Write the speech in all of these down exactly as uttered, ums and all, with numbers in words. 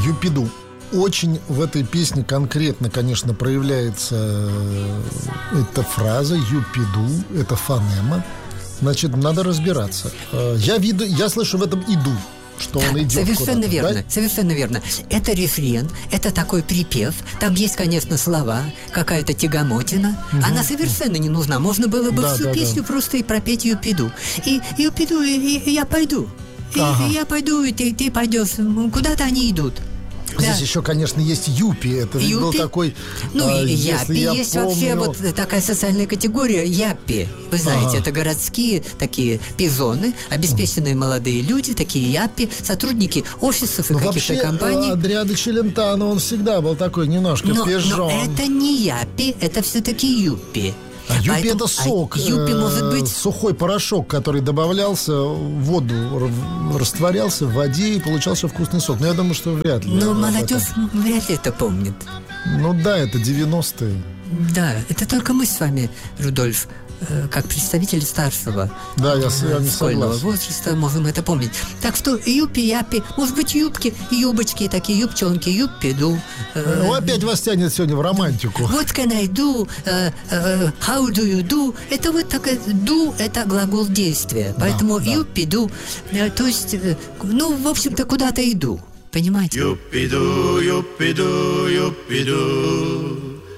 Юпиду. Очень в этой песне конкретно, конечно, проявляется эта фраза юпиду, это фонема. Значит, надо разбираться. Я, виду, я слышу в этом иду, что он идет. Совершенно верно, да? совершенно верно. Это рефрен, это такой припев. Там есть, конечно, слова, какая-то тягомотина. Угу. Она совершенно не нужна. Можно было бы да, всю да, песню да. просто и пропеть юпиду. И юпиду, и, и я пойду. И, ага. и я пойду, и ты, ты пойдешь. Куда-то они идут. Здесь да. еще, конечно, есть юпи. Это юпи? был такой... Ну, а, и япи. Я есть помню... вообще вот такая социальная категория япи. Вы знаете, ага. это городские такие пижоны, обеспеченные молодые люди, такие япи, сотрудники офисов и ну, каких-то вообще, компаний. Адриано Челентано, он всегда был такой немножко но, пижон. Но это не япи, это все-таки юпи. А юпи Поэтому, это сок, а юпи э, может быть... сухой порошок, который добавлялся в воду, растворялся в воде и получался вкусный сок. Но я думаю, что вряд ли. Но молодежь вряд ли это помнит. Ну да, это девяностые. Да, это только мы с вами, Рудольф, э, как представители старшего да, я, я не школьного согласен. возраста можем это помнить. Так что юпи-япи, может быть, юбки, юбочки такие, юбчонки, юпиду. Э, ну, опять вас тянет сегодня в романтику. What can I do? Uh, uh, how do you do? Это вот такое do, это глагол действия. Поэтому да, да. юпиду, uh, то есть, uh, ну, в общем-то, куда-то иду. Понимаете? Юпиду, юпиду, юпиду.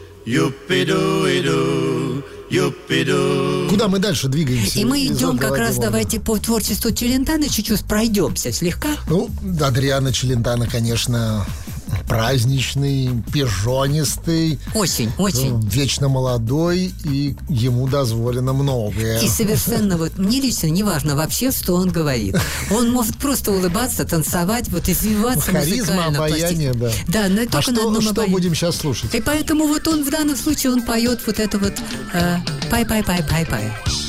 Юпиду-иду, юпиду. Куда мы дальше двигаемся? И мы идем как раз, давайте по творчеству Челентано чуть-чуть пройдемся слегка. Ну, Адриано Челентано, конечно, праздничный, пижонистый. Очень, очень. Вечно молодой, и ему дозволено многое. И совершенно вот, мне лично не важно вообще, что он говорит. Он может просто улыбаться, танцевать, вот извиваться харизма, обаяние, да. Да, но только а что, на одном что обаянии. будем сейчас слушать? И поэтому вот он в данном случае, он поет вот это вот э, пай-пай-пай-пай-пай.